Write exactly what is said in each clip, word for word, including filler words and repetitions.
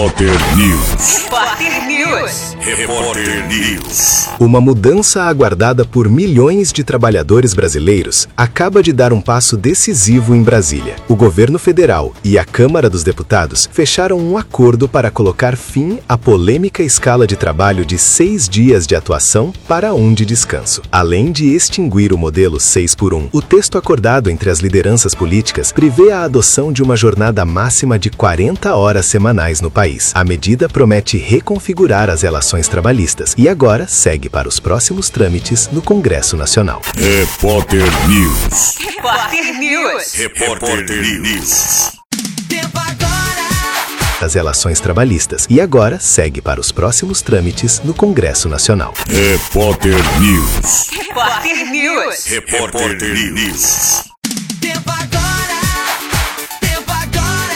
Repórter News. Repórter News. Repórter News. Uma mudança aguardada por milhões de trabalhadores brasileiros acaba de dar um passo decisivo em Brasília. O governo federal e a Câmara dos Deputados fecharam um acordo para colocar fim à polêmica escala de trabalho de seis dias de atuação para um de descanso. Além de extinguir o modelo seis por um, o texto acordado entre as lideranças políticas prevê a adoção de uma jornada máxima de quarenta horas semanais no país. A medida promete reconfigurar as relações trabalhistas e agora segue para os próximos trâmites no Congresso Nacional. Repórter News. Repórter News. Repórter News. Tempo agora. Das relações trabalhistas e agora segue para os próximos trâmites no Congresso Nacional. Repórter News. Repórter News. Repórter News. Tempo agora. Tempo agora.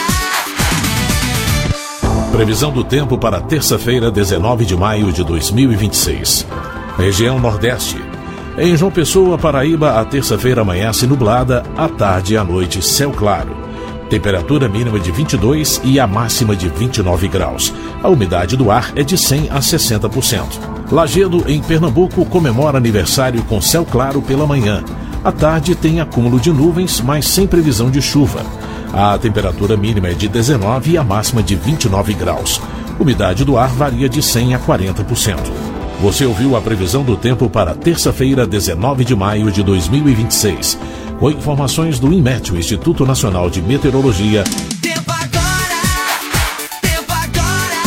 Previsão do tempo para terça-feira, dezenove de maio de dois mil e vinte e seis. Região Nordeste. Em João Pessoa, Paraíba, a terça-feira amanhece nublada, à tarde e à noite céu claro. Temperatura mínima de vinte e dois e a máxima de vinte e nove graus. A umidade do ar é de cem a sessenta por cento. Lajedo, em Pernambuco, comemora aniversário com céu claro pela manhã. À tarde tem acúmulo de nuvens, mas sem previsão de chuva. A temperatura mínima é de dezenove e a máxima de vinte e nove graus. Umidade do ar varia de cem a quarenta por cento. Você ouviu a previsão do tempo para terça-feira, dezenove de maio de dois mil e vinte e seis. Com informações do INMET, o Instituto Nacional de Meteorologia. Tempo agora. Tempo agora.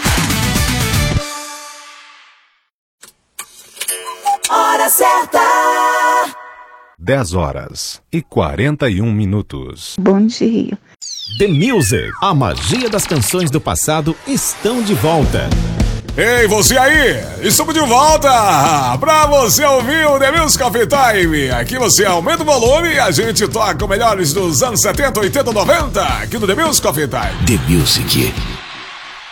Hora certa. dez horas e quarenta e um minutos. Bom dia. The Music, a magia das canções do passado estão de volta. Ei, você aí! Estamos de volta pra você ouvir o The Music Coffee Time. Aqui você aumenta o volume e a gente toca o melhores dos anos setenta, oitenta, noventa aqui no The Music Coffee Time. The Music.